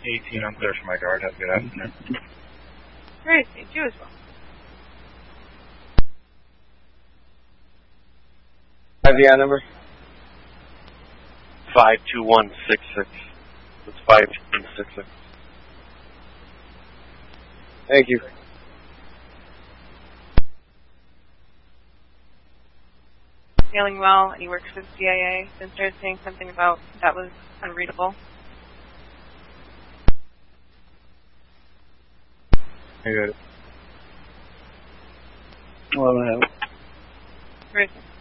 18, I'm clear for my guard. Have a good afternoon. Great, thank you as well. IVI number? 52166. It's 52166. Thank you. Feeling well, and he works for the CIA. Then started saying something about that was unreadable. I got it. 11 out. Great.